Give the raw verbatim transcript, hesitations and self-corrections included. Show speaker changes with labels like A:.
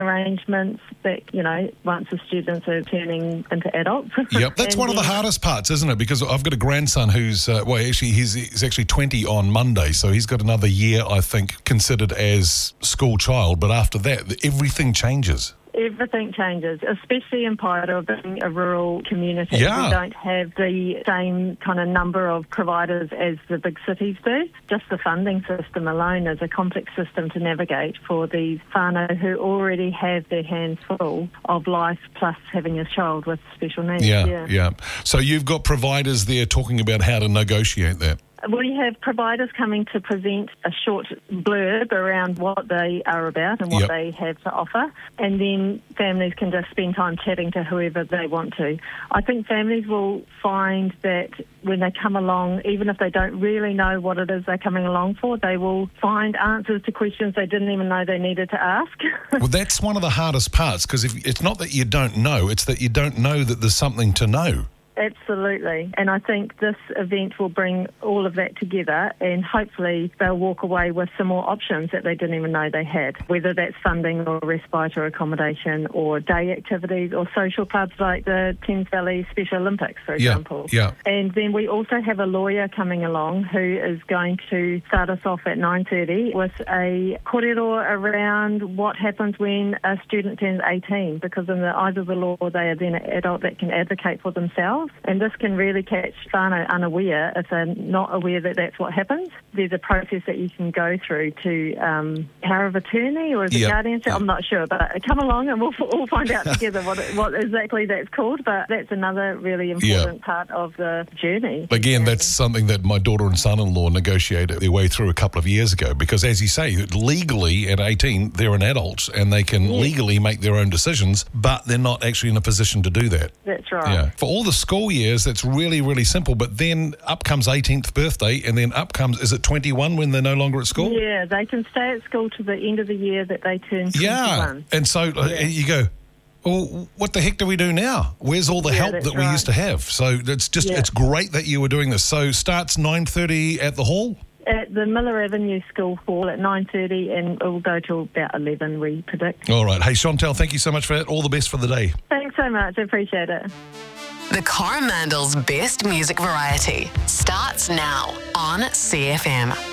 A: arrangements that, you know, once the students are turning into adults.
B: Yep, that's one of the hardest parts, isn't it? Because I've got a grandson who's, uh, well, actually, he's, he's actually twenty on Monday, so he's got another year, I think, considered as school child. But after that, everything changes.
A: Everything changes, especially in Paeroa, being a rural community.
B: Yeah.
A: We don't have the same kind of number of providers as the big cities do. Just the funding system alone is a complex system to navigate for these whānau who already have their hands full of life, plus having a child with special needs.
B: Yeah,
A: yeah.
B: yeah. So you've got providers there talking about how to negotiate that.
A: We have providers coming to present a short blurb around what they are about and what
B: Yep.
A: they have to offer, and then families can just spend time chatting to whoever they want to. I think families will find that when they come along, even if they don't really know what it is they're coming along for, they will find answers to questions they didn't even know they needed to ask.
B: Well, that's one of the hardest parts, because if it's not that you don't know, it's that you don't know that there's something to know.
A: Absolutely. And I think this event will bring all of that together, and hopefully they'll walk away with some more options that they didn't even know they had, whether that's funding or respite or accommodation or day activities or social clubs like the Thames Valley Special Olympics, for
B: Yeah,
A: example.
B: yeah.
A: And then we also have a lawyer coming along who is going to start us off at nine thirty with a kōrero around what happens when a student turns eighteen, because in the eyes of the law they are then an adult that can advocate for themselves. And this can really catch whānau unaware if they're not aware that that's what happens. There's a process that you can go through to um, power of attorney or is it
B: Yep.
A: guardianship? I'm not sure, but come along and we'll all find out together what it, what exactly that's called. But that's another really important
B: Yeah.
A: part of the journey.
B: Again, that's something that my daughter and son-in-law negotiated their way through a couple of years ago, because as you say, legally at eighteen, they're an adult and they can
A: Yes.
B: legally make their own decisions, but they're not actually in a position to do that.
A: That's right.
B: Yeah. For all the school years, that's really, really simple. But then up comes eighteenth birthday, and then up comes, is it twenty-one when they're no longer at school?
A: Yeah, they can stay at school to the end of the year that they turn
B: Yeah.
A: twenty-one.
B: And so uh,
A: Yeah.
B: you go, well, what the heck do we do now? Where's all the
A: Yeah,
B: help
A: that's
B: that we
A: right.
B: used to have? So it's just,
A: Yeah.
B: it's great that you were doing this. So starts nine thirty at the hall?
A: At the Miller Avenue School Hall at nine thirty, and it will go till about eleven, we predict.
B: All right. Hey, Chantel, thank you so much for that. All the best for the day.
A: Thanks so much. I appreciate it.
C: The Coromandel's best music variety starts now on C F M.